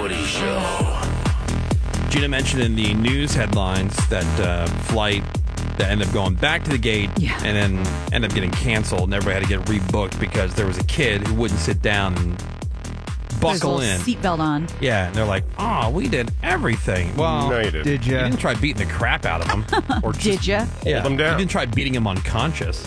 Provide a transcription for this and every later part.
Woody Show. Gina mentioned in the news headlines that flight that ended up going back to the gate and then ended up getting canceled, and everybody had to get rebooked because there was a kid who wouldn't sit down and buckle in. Seatbelt on. Yeah, and they're like, "Oh, we did everything." Well, No, you didn't. Did you you? didn't try beating the crap out of him, or just, Did you? Yeah, him down. You didn't try beating him unconscious.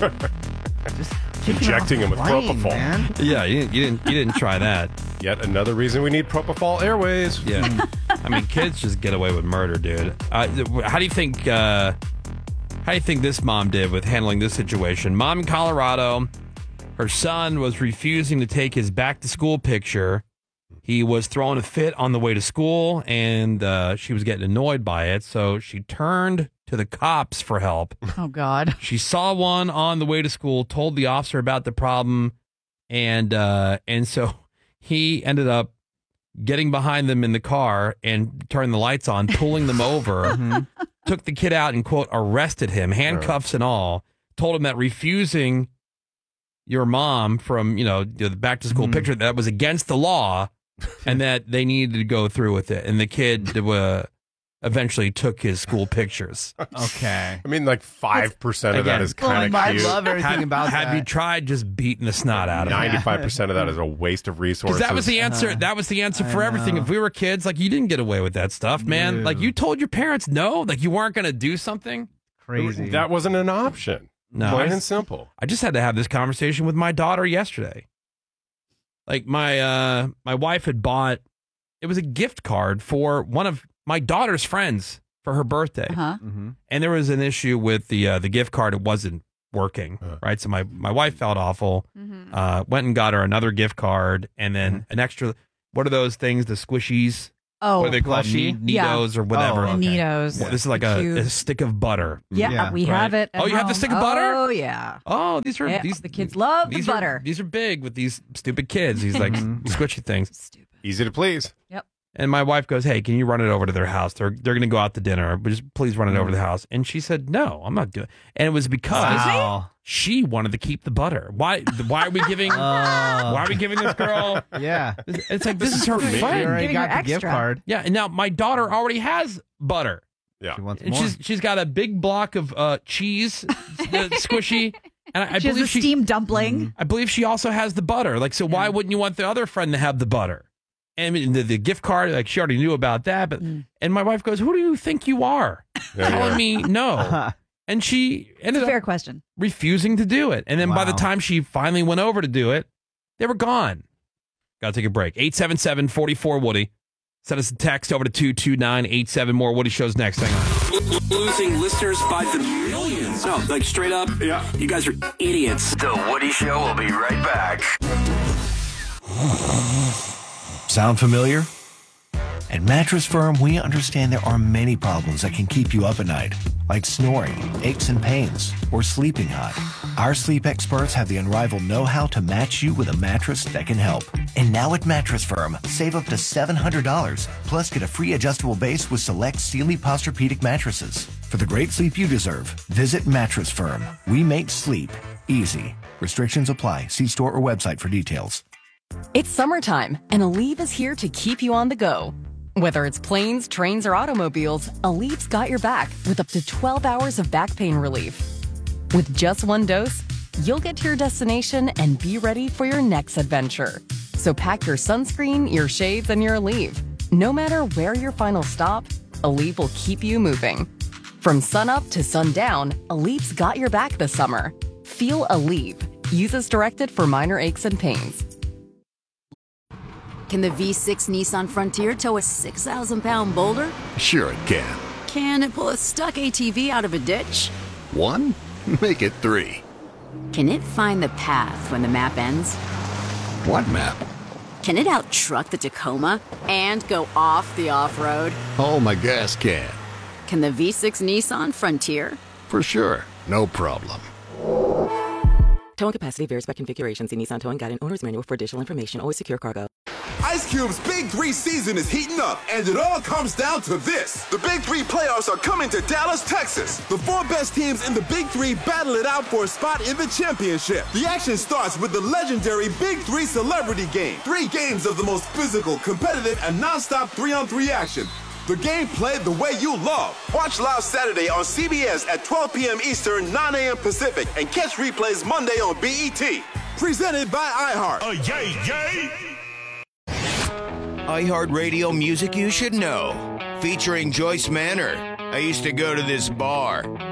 Injecting him with Plane, propofol. man. Yeah, you didn't try that. Yet another reason we need Propofol Airways. Yeah, I mean, kids just get away with murder, dude. How do you think? How do you think this mom did with handling this situation? Mom in Colorado, her son was refusing to take his back to school picture. He was throwing a fit on the way to school, and she was getting annoyed by it. So she turned to the cops for help. Oh, God. She saw one on the way to school, told the officer about the problem, and so he ended up getting behind them in the car and turning the lights on, pulling them over, took the kid out and, quote, arrested him, handcuffs and all, told him that refusing your mom from, the back to school picture, that was against the law and that they needed to go through with it. And the kid eventually took his school pictures. Okay. I mean, like 5% of that is kind of I cute. love everything about that. Have you tried just beating the snot out of him? 95% of that is a waste of resources. Because that was the answer. That was the answer for everything. know. If we were kids, like, you didn't get away with that stuff, man. No. Like, you told your parents no, like you weren't going to do something. Crazy. That wasn't an option. No, Plain and simple. I just had to have this conversation with my daughter yesterday. Like, my wife had bought, it was a gift card for one of my daughter's friends for her birthday. Uh-huh. And there was an issue with the gift card. It wasn't working, right? So my wife felt awful, went and got her another gift card, and then an extra, what are those things, the squishies? Oh, What are they called? Plushie? Neatos or whatever. Oh, okay. Neatos. Well, this is like a stick of butter. Yeah, Yeah, we right. have it. At Oh, you have the home. stick of butter? Oh, yeah. Oh, these are Yeah, these the kids love the these butter. These are big with these stupid kids. These like squishy things. Stupid. Easy to please. Yep. And my wife goes, "Hey, can you run it over to their house? They're going to go out to dinner, but just please run it over to the house." And she said, "No, I'm not doing it." And it was because Wow. she wanted to keep the butter. Why are we giving? Why are we giving this girl? Yeah. It's like this is her You friend. already Giving got her the gift extra. card. Yeah, and now my daughter already has butter. Yeah. She wants And more. she's got a big block of cheese, squishy, and I She has believe a steamed dumpling. I believe she also has the butter. Like, so why wouldn't you want the other friend to have the butter? And I mean, the gift card, like, she already knew about that. But and my wife goes, "Who do you think you are, telling me no?" And she ended Fair up question. refusing to do it. And then by the Wow. time she finally went over to do it, they were gone. Got to take a break. 877-44-WOODY. Send us a text over to 22987. More Woody Shows next. Hang on. Losing listeners by the millions. No, like straight up. Yeah. You guys are idiots. The Woody Show will be right back. Sound familiar? At Mattress Firm, we understand there are many problems that can keep you up at night, like snoring, aches and pains, or sleeping hot. Our sleep experts have the unrivaled know-how to match you with a mattress that can help. And now at Mattress Firm, save up to $700, plus get a free adjustable base with select Sealy Posturepedic mattresses. For the great sleep you deserve, visit Mattress Firm. We make sleep easy. Restrictions apply. See store or website for details. It's summertime, and Aleve is here to keep you on the go. Whether it's planes, trains, or automobiles, Aleve's got your back with up to 12 hours of back pain relief. With just one dose, you'll get to your destination and be ready for your next adventure. So pack your sunscreen, your shades, and your Aleve. No matter where your final stop, Aleve will keep you moving. From sunup to sundown, Aleve's got your back this summer. Feel Aleve. Use as directed for minor aches and pains. Can the V6 Nissan Frontier tow a 6,000-pound boulder? Sure it can. Can it pull a stuck ATV out of a ditch? 1? Make it 3. Can it find the path when the map ends? What map? Can it out-truck the Tacoma and go off the off-road? Oh, my gas can. Can the V6 Nissan Frontier? For sure. No problem. Towing capacity varies by configuration. See Nissan Towing Guide and Owner's Manual for additional information. Always secure cargo. Ice Cube's Big 3 season is heating up, and it all comes down to this. The Big 3 playoffs are coming to Dallas, Texas. The 4 best teams in the Big 3 battle it out for a spot in the championship. The action starts with the legendary Big 3 Celebrity Game. 3 games of the most physical, competitive, and non-stop 3-on-3 action. The game played the way you love. Watch live Saturday on CBS at 12 p.m. Eastern, 9 a.m. Pacific, and catch replays Monday on BET. Presented by iHeart. iHeartRadio music you should know. Featuring Joyce Manor. I used to go to this bar.